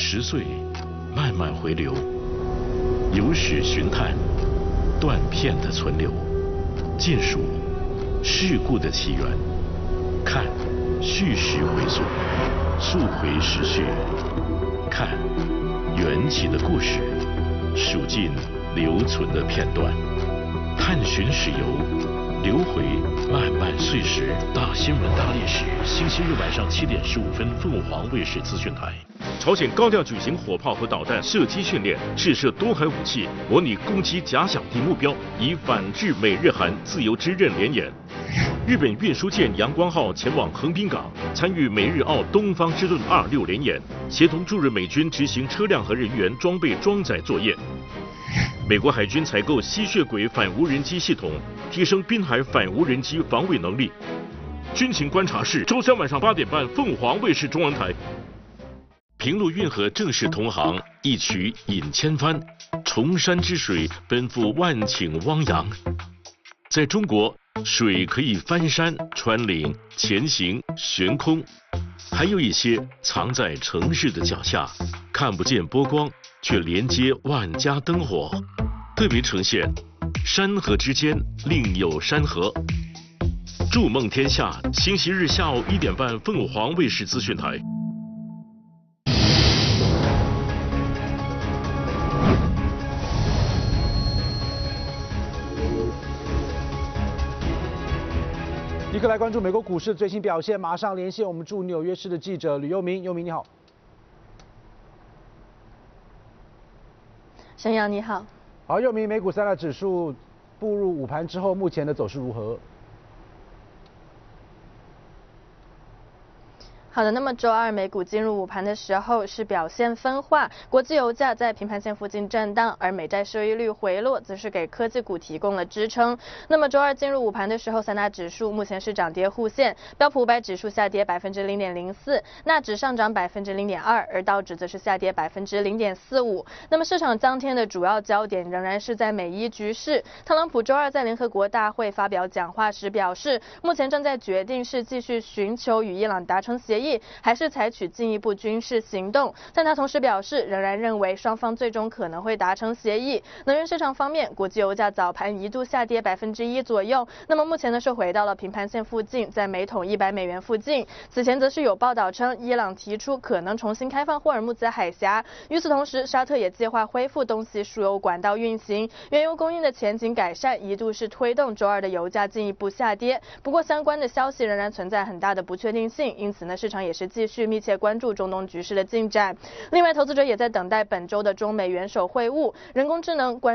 10岁慢慢回流，由史寻探，断片的存留，见数事故的起源，看叙事回溯，溯回时序，看缘起的故事，数尽留存的片段，探寻史游，流回漫漫岁时。大新闻大历史，星期日晚上7点15分，凤凰卫视资讯台。 朝鲜高调举行火炮和导弹射击训练，试射多海武器，模拟攻击假想敌目标，以反制美日韩自由之刃联演。日本运输舰阳光号前往横滨港，参与美日澳东方之盾26联演，协同驻日美军执行车辆和人员装备装载作业。美国海军采购吸血鬼反无人机系统，提升滨海反无人机防卫能力。军情观察室，周三晚上8点半，凤凰卫视中文台。 平陆运河正式通航，一曲引千帆，崇山之水奔赴万顷汪洋。在中国，水可以翻山、穿岭、前行、悬空，还有一些藏在城市的脚下，看不见波光，却连接万家灯火，特别呈现山河之间另有山河。筑梦天下，星期日下午1点半，凤凰卫视资讯台。 立刻来关注美国股市的最新表现，马上连线我们驻纽约市的记者吕佑明。佑明你好。 沈阳你好。 好，佑明，美股3大指数步入午盘之后，目前的走势如何？ 好的，那么周二美股进入午盘的时候是表现分化，国际油价在平盘线附近震荡，而美债收益率回落，则是给科技股提供了支撑。那么周二进入午盘的时候，3大指数目前是涨跌互现，标普500指数下跌0.04%，纳指上涨0.02%，而道指则是下跌0.45%。那么市场当天的主要焦点仍然是在美伊局势。特朗普周二在联合国大会发表讲话时表示，目前正在决定是继续寻求与伊朗达成协议，还是采取进一步军事行动。但他同时表示，仍然认为双方最终可能会达成协议。能源市场方面，国际油价早盘一度下跌1%左右，那么目前呢是回到了平盘线附近，在每桶100美元附近。此前则是有报道称，伊朗提出可能重新开放霍尔木兹海峡。与此同时，沙特也计划恢复东西输油管道运行，原油供应的前景改善，一度是推动周二的油价进一步下跌。不过相关的消息仍然存在很大的不确定性，因此呢市场也是继续密切关注中东局势的进展。另外，投资者也在等待本周的中美元首会晤，人工智能关